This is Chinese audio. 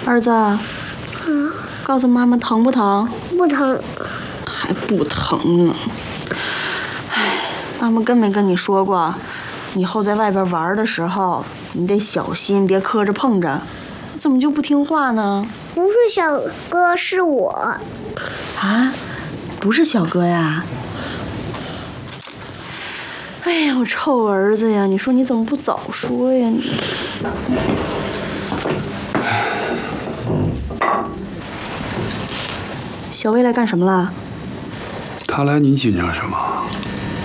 儿子，告诉妈妈疼不疼？ 不疼。 还不疼呢。哎，妈妈跟没跟你说过，以后在外边玩的时候，你得小心，别磕着碰着。怎么就不听话呢？ 不是小哥，是我。 啊，不是小哥呀？哎呀，我臭儿子呀！你说你怎么不早说呀你？小薇来干什么了？ 他来你紧张什么？